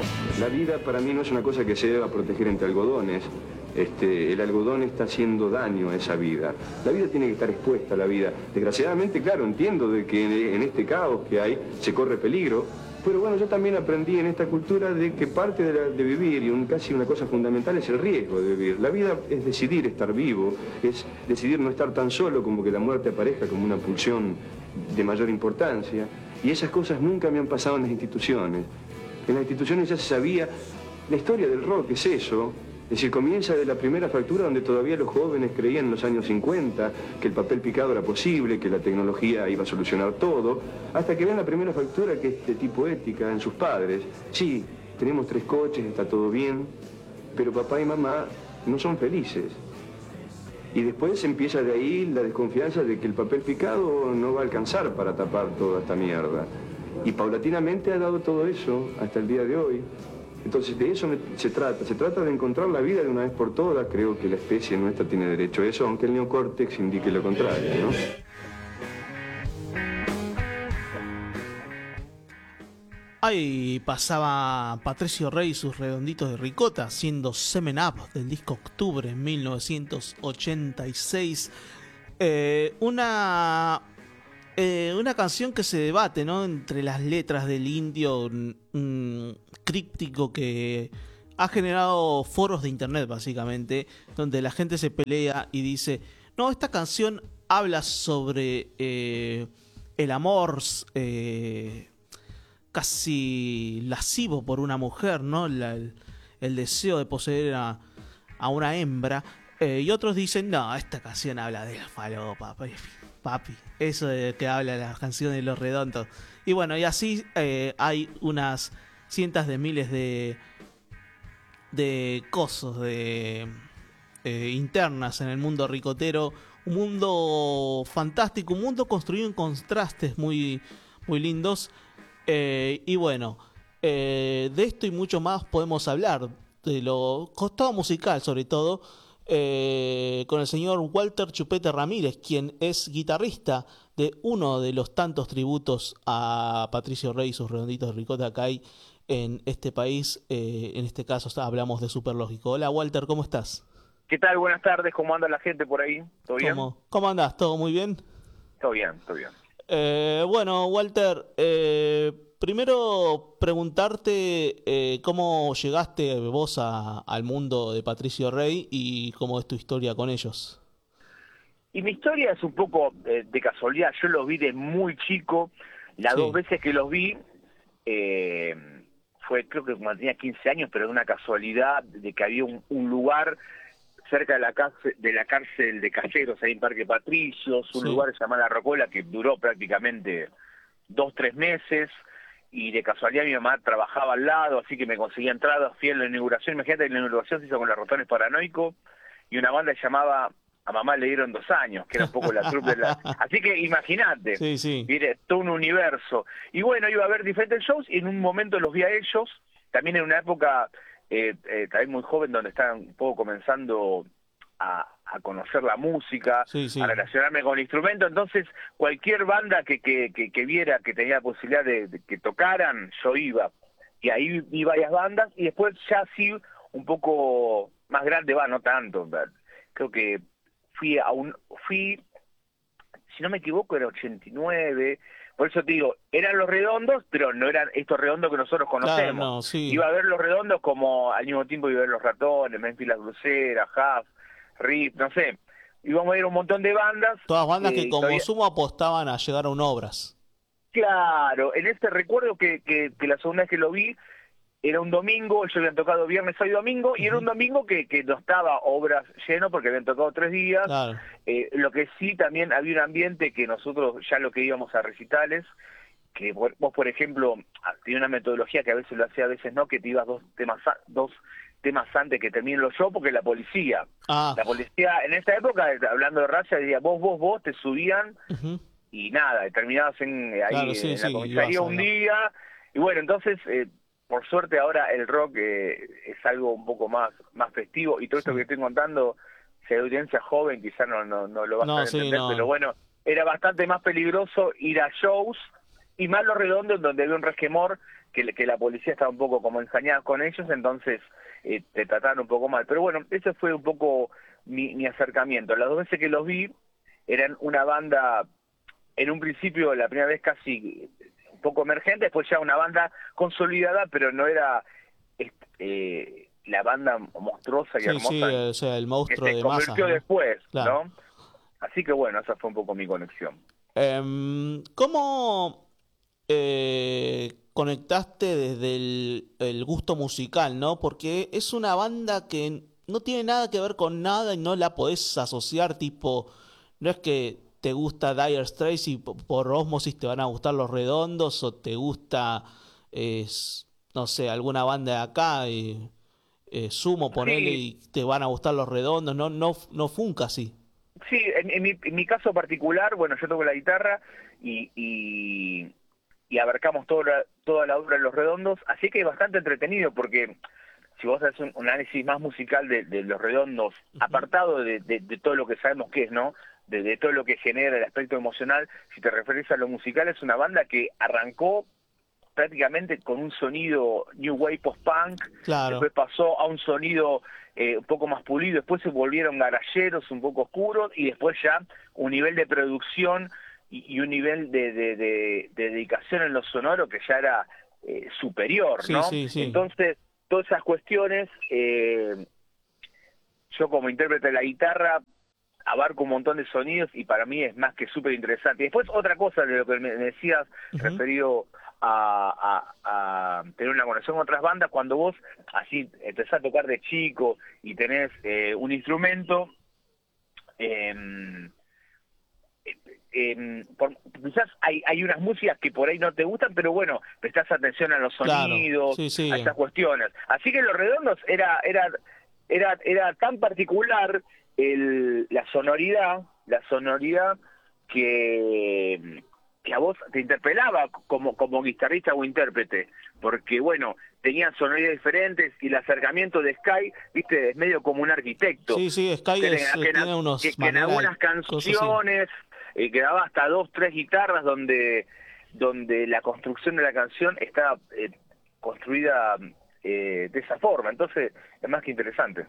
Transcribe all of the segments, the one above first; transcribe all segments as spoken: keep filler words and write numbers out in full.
La vida para mí no es una cosa que se deba proteger entre algodones. Este, el algodón está haciendo daño a esa vida. La vida tiene que estar expuesta a la vida. Desgraciadamente, claro, entiendo de que en este caos que hay se corre peligro, pero bueno, yo también aprendí en esta cultura de que parte de, la, de vivir, y un, casi una cosa fundamental, es el riesgo de vivir. La vida es decidir estar vivo, es decidir no estar tan solo como que la muerte aparezca como una pulsión de mayor importancia, y esas cosas nunca me han pasado en las instituciones. En las instituciones ya se sabía, la historia del rock es eso. Es decir, comienza de la primera fractura donde todavía los jóvenes creían en los años cincuenta que el papel picado era posible, que la tecnología iba a solucionar todo, hasta que ven la primera fractura que es de tipo ética en sus padres. Sí, tenemos tres coches, está todo bien, pero papá y mamá no son felices. Y después empieza de ahí la desconfianza de que el papel picado no va a alcanzar para tapar toda esta mierda. Y paulatinamente ha dado todo eso hasta el día de hoy. Entonces de eso me, se trata, se trata de encontrar la vida de una vez por todas. Creo que la especie nuestra tiene derecho a eso, aunque el neocórtex indique lo contrario, ¿no? Ahí pasaba Patricio Rey y sus redonditos de ricota haciendo Semen Up del disco Octubre en mil novecientos ochenta y seis. Eh, una... Eh, una canción que se debate, ¿no?, entre las letras del Indio, un, un críptico que ha generado foros de internet básicamente, donde la gente se pelea y dice, no, esta canción habla sobre eh, el amor eh, casi lascivo por una mujer, ¿no?, la, el, el deseo de poseer a, a una hembra, eh, y otros dicen, no, esta canción habla de la falopa, papi, eso de que habla las canciones de Los Redondos. Y bueno, y así eh, hay unas cientos de miles de de cosas de eh, internas en el mundo ricotero, un mundo fantástico, un mundo construido en contrastes muy muy lindos, eh, y bueno, eh, de esto y mucho más podemos hablar, de lo costado musical sobre todo, Eh, con el señor Walter Chupete Ramírez, quien es guitarrista de uno de los tantos tributos a Patricio Rey y sus redonditos de ricota que hay en este país. Eh, en este caso hablamos de Superlógico. Hola Walter, ¿cómo estás? ¿Qué tal? Buenas tardes, ¿cómo anda la gente por ahí? ¿Todo bien? ¿Cómo, ¿Cómo andás? ¿Todo muy bien? Todo bien, todo bien. Eh, bueno, Walter, eh, primero preguntarte eh, cómo llegaste vos a, al mundo de Patricio Rey y cómo es tu historia con ellos. Y mi historia es un poco eh, de casualidad. Yo los vi de muy chico. Las Sí. dos veces que los vi eh, fue, creo que cuando tenía quince años, pero de una casualidad de que había un, un lugar cerca de la cárcel de la cárcel de Caseros, ahí en Parque Patricios, un Sí. lugar llamado La Rocola que duró prácticamente dos, tres meses. Y de casualidad mi mamá trabajaba al lado, así que me conseguía entradas, fui a la inauguración. Imagínate que la inauguración se hizo con los Ratones Paranoicos y una banda llamaba A Mamá le dieron dos años, que era un poco la troupe de la... Así que imagínate, Sí, sí. mire, todo un universo. Y bueno, iba a haber diferentes shows y en un momento los vi a ellos, también en una época eh, eh, también muy joven, donde estaban un poco comenzando a, a conocer la música, Sí, sí. a relacionarme con el instrumento. Entonces cualquier banda que, que, que, que viera que tenía la posibilidad de, de que tocaran, yo iba. Y ahí vi varias bandas y después ya sí un poco más grande, va, no tanto, creo que fui a un, fui, si no me equivoco era ochenta y nueve, por eso te digo, eran Los Redondos, pero no eran estos Redondos que nosotros conocemos. Claro, no, sí. Iba a ver Los Redondos como al mismo tiempo iba a ver Los Ratones, Memphis Las Bluseras, Huff, Rip, no sé, íbamos a ver un montón de bandas. Todas bandas eh, que como todavía... sumo apostaban a llegar a un obras. Claro, en este recuerdo que, que, que la segunda vez que lo vi, era un domingo, ellos habían tocado viernes, sábado y domingo, uh-huh. Y era un domingo que, que no estaba obras lleno porque habían tocado tres días. Claro. Eh, lo que sí también había un ambiente que nosotros ya lo que íbamos a recitales, que vos, por ejemplo, tenía una metodología que a veces lo hacía, a veces no, que te ibas dos temas dos temas antes que terminen los shows, porque la policía, ah. la policía en esa época, hablando de raza, decía vos, vos, vos, te subían, uh-huh. Y nada, terminabas en, ahí claro, sí, en sí, la comisaría un día, y bueno, entonces... Eh, por suerte ahora el rock eh, es algo un poco más más festivo, y todo esto sí. que estoy contando, si hay audiencia joven quizás no, no, no lo va no, a sí, entender, no. pero bueno, era bastante más peligroso ir a shows, y más Los Redondos, donde había un resquemor que, que la policía estaba un poco como ensañada con ellos, entonces eh, te trataron un poco mal. Pero bueno, ese fue un poco mi, mi acercamiento. Las dos veces que los vi, eran una banda, en un principio, la primera vez casi un poco emergente, después ya una banda consolidada, pero no era eh, la banda monstruosa y sí, hermosa sí, o sea, el monstruo que se de masas, convirtió ¿no? después, Claro. ¿no? Así que bueno, esa fue un poco mi conexión. Eh, ¿Cómo eh, conectaste desde el, el gusto musical, ¿no? Porque es una banda que no tiene nada que ver con nada y no la podés asociar, tipo, no es que te gusta Dire Straits y po- por ósmosis te van a gustar Los Redondos o te gusta, eh, s- no sé, alguna banda de acá, eh, eh, Sumo, ponele Sí, y te van a gustar Los Redondos, no, no, no funca así. sí, en, en mi, en mi caso particular, bueno, yo toco la guitarra y, y, y abarcamos toda la, toda la obra de Los Redondos, así que es bastante entretenido porque si vos haces un, un análisis más musical de, de Los Redondos, Ujú. apartado de, de, de todo lo que sabemos que es, ¿no? De, de todo lo que genera el aspecto emocional, si te referís a lo musical, es una banda que arrancó prácticamente con un sonido new wave post-punk, Claro. después pasó a un sonido eh, un poco más pulido, después se volvieron garajeros un poco oscuros, y después ya un nivel de producción y, y un nivel de, de, de, de dedicación en lo sonoro que ya era eh, superior, Sí, ¿no? sí, sí. Entonces, todas esas cuestiones, eh, yo como intérprete de la guitarra, abarco un montón de sonidos y para mí es más que súper interesante. Y después otra cosa de lo que me decías Ujú. referido a, a, a tener una conexión con otras bandas, cuando vos así empezás a tocar de chico y tenés eh, un instrumento, eh, eh, por, quizás hay, hay unas músicas que por ahí no te gustan, pero bueno, prestás atención a los Claro, sonidos, sí, sí. a esas cuestiones. Así que Los Redondos era, era, era, era tan particular el, la sonoridad, la sonoridad que, que a vos te interpelaba como, como guitarrista o intérprete, porque bueno, tenían sonoridades diferentes y el acercamiento de Sky, viste, es medio como un arquitecto, Sí, sí, Sky que, es, en- eh, que en tiene que- unos que en maneras algunas de cosas así. canciones eh, grababa hasta dos, tres guitarras donde, donde la construcción de la canción está eh, construida eh, de esa forma. Entonces, es más que interesante.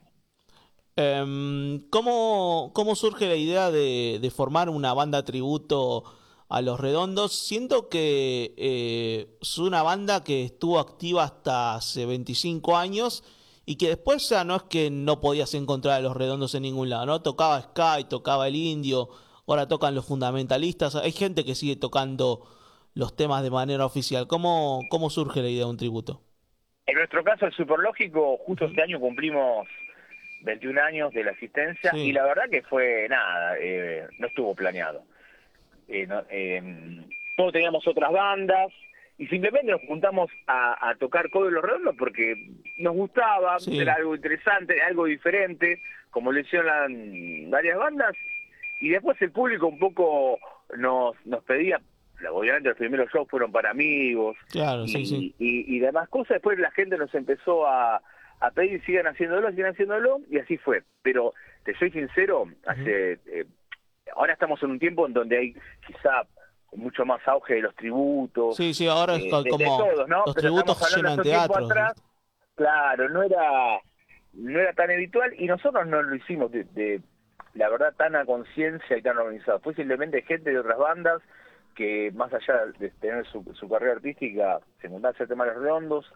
Em, ¿cómo, cómo surge la idea de, de formar una banda tributo a Los Redondos? Siento que eh, es una banda que estuvo activa hasta hace veinticinco años y que después ya no es que no podías encontrar a Los Redondos en ningún lado, ¿no? Tocaba Sky, tocaba El Indio, ahora tocan Los Fundamentalistas, hay gente que sigue tocando los temas de manera oficial. ¿Cómo, cómo surge la idea de un tributo? En nuestro caso, el Superlógico, justo Ujú. este año cumplimos veintiún años de la asistencia y Sí, la verdad que fue nada, eh, no estuvo planeado. Eh, no, eh, todos teníamos otras bandas y simplemente nos juntamos a, a tocar Código Los Redondos porque nos gustaba, era sí. algo interesante, algo diferente, como lo hicieron varias bandas, y después el público un poco nos, nos pedía, obviamente los primeros shows fueron para amigos Claro, sí, sí. y, y, y demás cosas, después la gente nos empezó a, a pedir sigan haciéndolo, sigan haciéndolo, y así fue. Pero te soy sincero, Ujú. hace eh, ahora estamos en un tiempo en donde hay quizá mucho más auge de los tributos, Sí, sí, ahora es eh, co- de, de como todos, ¿no? los Pero estamos tributos hablando llenan hace un tiempo teatros, atrás, ¿viste? claro, no era no era tan habitual y nosotros no lo hicimos de, de la verdad tan a conciencia y tan organizado. Fue simplemente gente de otras bandas que más allá de tener su, su carrera artística, se juntaron a hacer temas redondos,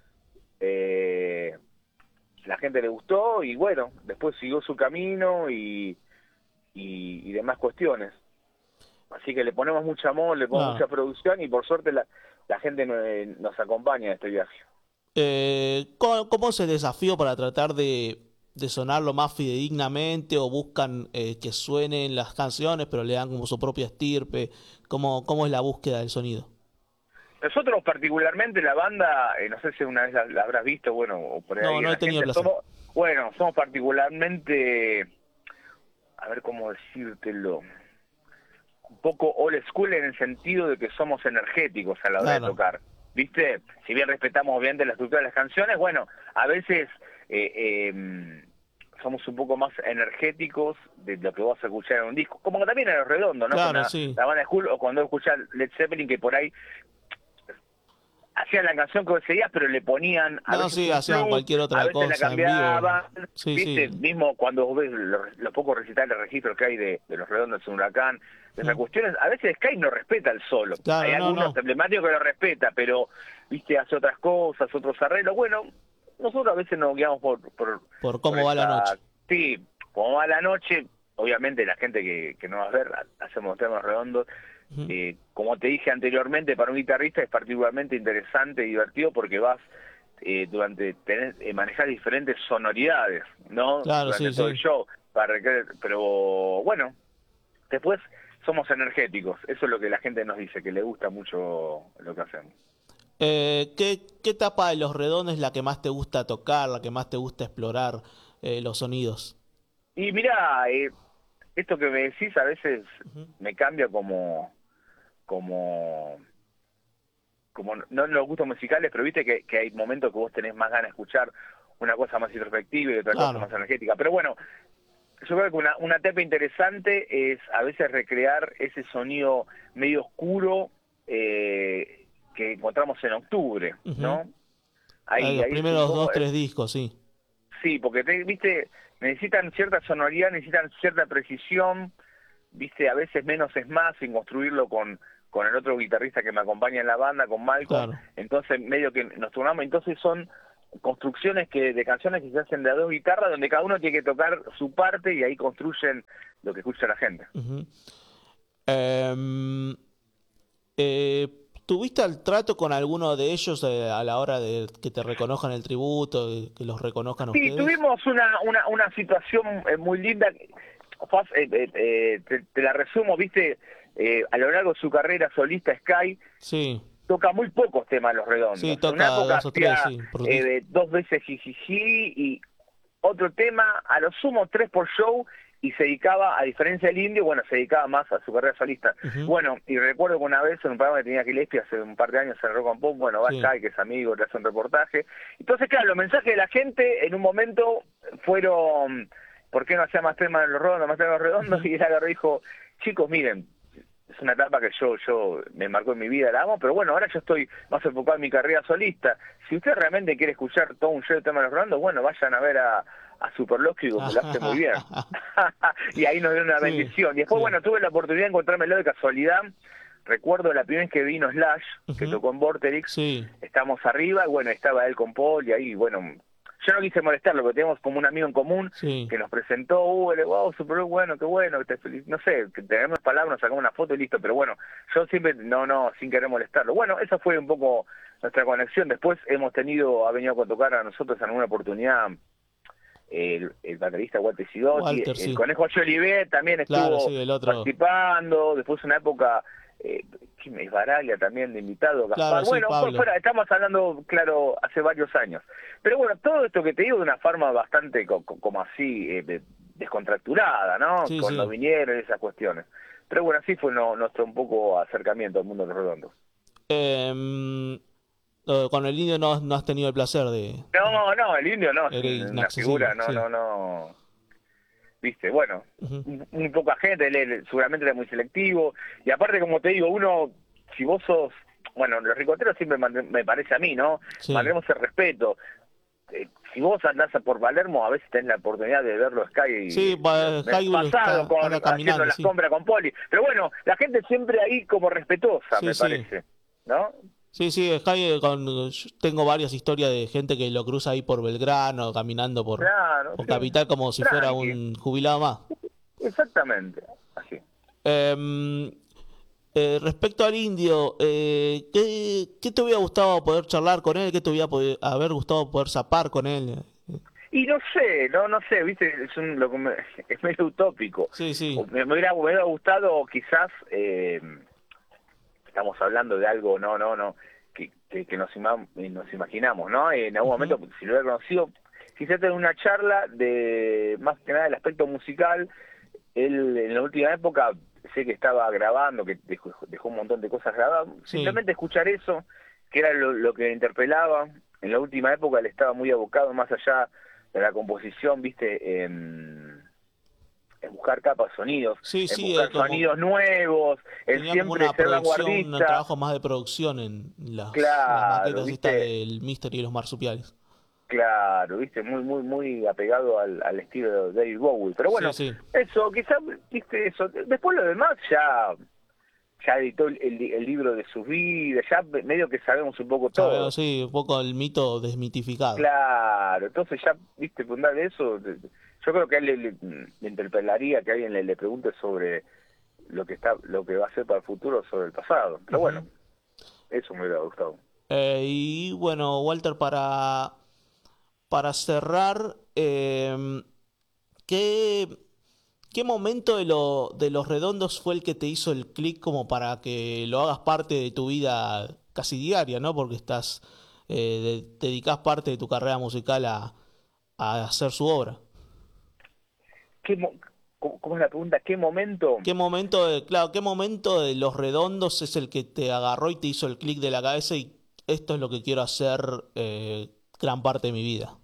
eh, la gente le gustó y bueno, después siguió su camino y, y, y demás cuestiones. Así que le ponemos mucho amor, le ponemos Claro. mucha producción y por suerte la, la gente no- eh, nos acompaña en este viaje. Eh, ¿cómo, cómo es el desafío para tratar de, de sonar lo más fidedignamente o buscan eh, que suenen las canciones pero le dan como su propia estirpe? ¿Cómo, cómo es la búsqueda del sonido? Nosotros particularmente la banda, eh, no sé si una vez la, la habrás visto, bueno, o por No, ahí en no he la tenido el gente, placer. somos, bueno, somos particularmente, a ver cómo decírtelo, un poco old school en el sentido de que somos energéticos a la hora de Claro, tocar, ¿viste? Si bien respetamos obviamente la estructura de las canciones, bueno, a veces eh, eh, somos un poco más energéticos de lo que vas a escuchar en un disco, como que también en Los Redondo, ¿no? Con claro, la, sí. la banda de School o cuando escuchas Led Zeppelin, que por ahí hacían la canción que vos seguías, pero le ponían a No, veces sí, un hacían plus, cualquier otra a veces cosa la en vivo. cambiaban, Sí, viste, sí. mismo cuando vos ves los, los pocos recitales de registros que hay de, de Los Redondos en Huracán, de esas Mm. cuestiones, a veces Sky no respeta el solo. Claro, Hay no, algunos no. emblemáticos que lo respeta, pero, viste, hace otras cosas, otros arreglos. Bueno, nosotros a veces nos guiamos por... Por, Por cómo por va la esa- noche. Sí, como va la noche, obviamente la gente que, que no va a ver, hacemos temas redondos. Ujú. Eh, como te dije anteriormente, para un guitarrista es particularmente interesante y divertido porque vas eh, durante tenés, eh, manejar diferentes sonoridades, ¿no? Claro, Durante sí, todo sí. el show, para que- pero bueno, después somos energéticos, eso es lo que la gente nos dice, que le gusta mucho lo que hacemos. Eh, ¿qué, ¿Qué etapa de Los Redondos es la que más te gusta tocar, la que más te gusta explorar eh, los sonidos? Y mira, eh, esto que me decís a veces Ujú. me cambia como como como no en los gustos musicales, pero viste que, que hay momentos que vos tenés más ganas de escuchar una cosa más introspectiva y otra Claro. cosa más energética. Pero bueno, yo creo que una, una etapa interesante es a veces recrear ese sonido medio oscuro eh, que encontramos en octubre, Ujú. ¿no? Ahí, los es un primeros poco- dos, tres discos, sí. Sí, porque te- viste, necesitan cierta sonoridad, necesitan cierta precisión, viste, a veces menos es más, sin construirlo con, con el otro guitarrista que me acompaña en la banda, con Malcolm, Claro. entonces medio que nos turnamos, entonces son construcciones que de canciones que se hacen de a dos guitarras, donde cada uno tiene que tocar su parte y ahí construyen lo que escucha la gente. Ujú. Em, eh, ¿Tuviste el trato con alguno de ellos eh, a la hora de que te reconozcan el tributo, de que los reconozcan a Sí, ustedes? tuvimos una, una, una situación eh, muy linda, Fue hace- eh, eh, eh, te, te la resumo, viste, eh, a lo largo de su carrera solista Sky, Sí, toca muy pocos temas Los Redondos. sí, En toca una época dos o tres, hacía sí, por eh, disco. de dos veces Jijiji y otro tema, a lo sumo tres por show, y se dedicaba, a diferencia del Indio, bueno, se dedicaba más a su carrera solista. Ujú. Bueno, y recuerdo que una vez en un programa que tenía Gillespie hace un par de años en Rock and Pop, bueno, va Sí. Sky, que es amigo, le hace un reportaje. Entonces, claro, los mensajes de la gente en un momento fueron, ¿por qué no hacía más temas en Los Redondos, más temas en Los Redondos? Ujú. Y él agarró y dijo, chicos, miren, es una etapa que yo yo me marcó en mi vida, la amo, pero bueno, ahora yo estoy más enfocado en mi carrera solista. Si usted realmente quiere escuchar todo un show de temas de Los Redondos, bueno, vayan a ver a, a Superlógico, que lo hace muy bien. Y ahí nos dio una Sí, bendición. Y después, sí. bueno, tuve la oportunidad de encontrármelo de casualidad. Recuerdo la primera vez que vino Slash, que Ujú. tocó en Vorterix, Sí, estamos arriba, y bueno, estaba él con Paul, y ahí, bueno, yo no quise molestarlo, porque tenemos como un amigo en común sí. que nos presentó, uh, le wow, super bueno, qué bueno, que te feliz, no sé, que tenemos palabras, nos sacamos una foto y listo, pero bueno, yo siempre, no, no, sin querer molestarlo. Bueno, esa fue un poco nuestra conexión. Después hemos tenido, ha venido a tocar a nosotros en alguna oportunidad el, el baterista Walter Sidotti, Walter, el sí. Conejo Jolivet también estuvo Claro, sí, el otro. participando, después una época, eh, ¿quién es? Baraglia también de invitado, Gaspar, Claro, sí, bueno, por Pablo. fuera, estamos hablando, claro, hace varios años. Pero bueno, todo esto que te digo de una forma bastante co- co- como así, eh, de- descontracturada, ¿no? Sí, Cuando sí. vinieron esas cuestiones. Pero bueno, así fue no- nuestro un poco acercamiento al mundo de los redondos. Em, eh, con el Indio no, no has tenido el placer de... No, no, el Indio no, es Era un- una inaccesible, figura, no, sí. no, no. Viste, bueno, Ujú. un- muy poca gente, él, él seguramente era muy selectivo. Y aparte, como te digo, uno, si vos sos, bueno, los ricoteros siempre mant- me parece a mí, ¿no? Sí. Mantenemos el respeto. Eh, si vos andás a por Palermo, a veces tenés la oportunidad de verlo a Sky. Sí, pa- me- Sky pasado está- con, anda haciendo caminando, la sí. sombra con Poli. Pero bueno, la gente siempre ahí como respetuosa, Sí, me sí. parece, ¿no? Sí, sí, Sky, eh, con, yo tengo varias historias de gente que lo cruza ahí por Belgrano, caminando por, Claro, por sí. Capital como si fuera Tranqui. un jubilado más. Exactamente, así. Em, eh, respecto al Indio, eh, ¿qué, qué te hubiera gustado poder charlar con él? ¿Qué te hubiera podi- haber gustado poder zapar con él? Y no sé, no no sé, viste, es, un, lo que me- es medio utópico. Sí, sí. Me, me hubiera, me hubiera gustado quizás, eh, estamos hablando de algo, no, no, no, que, que, que nos, ima- nos imaginamos, ¿no? En algún Ujú. momento, si lo hubiera conocido, quizás tener una charla de, más que nada, del aspecto musical. Él, en la última época, sé que estaba grabando, que dejó, dejó un montón de cosas grabadas. Sí. Simplemente escuchar eso, que era lo, lo que le interpelaba. En la última época él estaba muy abocado más allá de la composición, viste, en, en buscar capas sonidos, Sí, en sí, buscar como- sonidos nuevos, en Tenía como siempre una ser producción, un vanguardista. trabajo más de producción en las, Claro, las maquetas ¿viste? estas del Mystery y los marsupiales. Claro, viste, muy, muy, muy apegado al, al estilo de David Bowie. Pero bueno, Sí, sí. eso, quizás, viste, eso. Después lo demás ya, ya editó el, el- el libro de sus vidas, ya medio que sabemos un poco todo. Sabemos, sí, un poco el mito desmitificado. Claro, entonces ya, viste, preguntar de eso, de- de- yo creo que a él le, le- le interpelaría que alguien le, le pregunte sobre lo que está, lo que va a hacer para el futuro sobre el pasado. Pero bueno, eso me hubiera gustado. Eh, y bueno, Walter, para, para cerrar, eh, ¿qué, qué momento de, lo, de Los Redondos fue el que te hizo el clic como para que lo hagas parte de tu vida casi diaria, ¿no? Porque estás, eh, de- dedicás parte de tu carrera musical a, a hacer su obra. ¿Qué mo- cómo, cómo es la pregunta? ¿Qué momento? ¿Qué momento de, claro, qué momento de Los Redondos es el que te agarró y te hizo el clic de la cabeza y esto es lo que quiero hacer eh, gran parte de mi vida?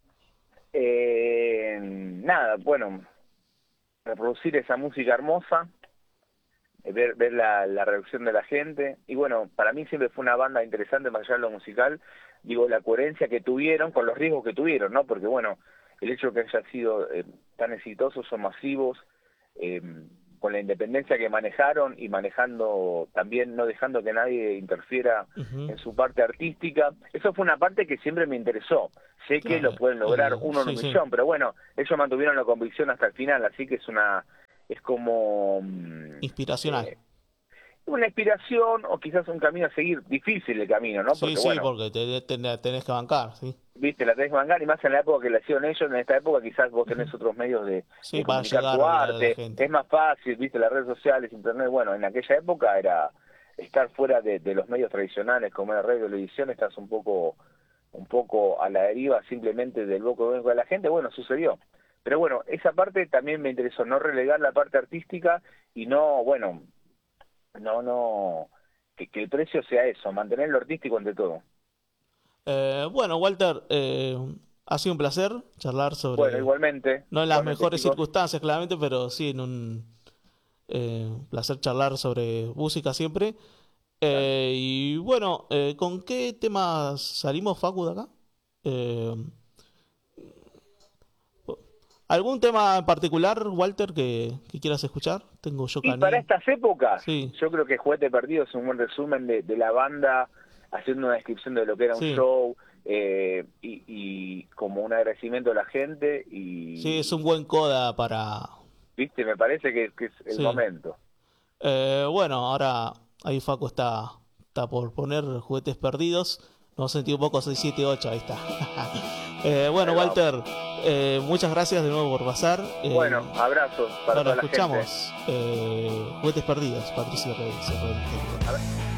Eh, nada, bueno, reproducir esa música hermosa, eh, ver, ver la, la reacción de la gente, y bueno, para mí siempre fue una banda interesante más allá de lo musical, digo, la coherencia que tuvieron con los riesgos que tuvieron, ¿no? Porque bueno, el hecho de que hayan sido eh, tan exitosos o masivos, eh, con la independencia que manejaron y manejando también, no dejando que nadie interfiera Ujú. en su parte artística, eso fue una parte que siempre me interesó. Sé que Claro, lo pueden lograr el- uno en sí, un sí. millón, pero bueno, ellos mantuvieron la convicción hasta el final, así que es una, es como mm, Inspiracional. eh, una inspiración o quizás un camino a seguir, difícil el camino, ¿no? Sí, Porque sí, bueno, porque te, te- tenés que bancar, sí. viste, la tenés que bancar, y más en la época que la hicieron ellos, en esta época quizás vos tenés otros medios de, Sí, de para comunicar llegar tu a la- a la arte, gente. es más fácil, viste, las redes sociales, internet, bueno, en aquella época era estar fuera de, de los medios tradicionales como era radio y televisión, estás un poco un poco a la deriva simplemente del boca a boca de la gente, bueno, sucedió. Pero bueno, esa parte también me interesó, no relegar la parte artística y no, bueno, no, no, que, que el precio sea eso, mantener lo artístico ante todo. Eh, bueno, Walter, eh, ha sido un placer charlar sobre... Bueno, igualmente. No en las igualmente, mejores chicos. circunstancias, claramente, pero sí en un eh, placer charlar sobre música siempre. Eh, y bueno, eh, ¿con qué temas salimos, Facu, de acá? Eh, ¿Algún tema en particular, Walter, que, que quieras escuchar? Tengo yo Y Caní. para estas épocas, Sí. yo creo que Juguete Perdido es un buen resumen de, de la banda, haciendo una descripción de lo que era Sí. un show, eh, y, y como un agradecimiento a la gente, y Sí, es un buen coda para... viste, me parece que, que es el Sí. momento. Eh, bueno, ahora ahí Facu está, está por poner Juguetes Perdidos. Nos sentí un poco seis siete ocho, ahí está. Eh, bueno, Ahí va. Walter, eh, muchas gracias de nuevo por pasar. Eh, Bueno, abrazos para ahora toda la gente. escuchamos eh, Juguetes Perdidos, Patricio Reyes. A ver.